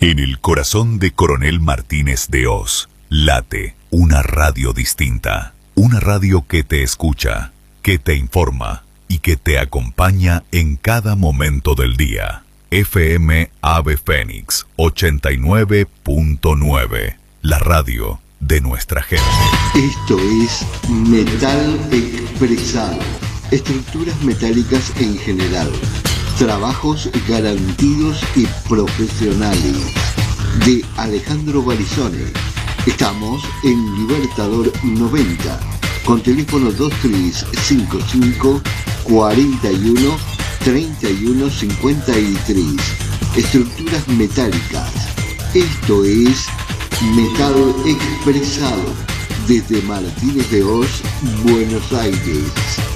En el corazón de Coronel Martínez de Hoz, late una radio distinta. Una radio que te escucha, que te informa y que te acompaña en cada momento del día. FM Ave Fénix 89.9, la radio de nuestra gente. Esto es Metal Expresado. Estructuras metálicas en general. Trabajos garantidos y profesionales. De Alejandro Barizone. Estamos en Libertador 90. Con teléfono 2355 41 31 53. Estructuras metálicas. Esto es Metal Expresado. Desde Martínez de Hoz, Buenos Aires.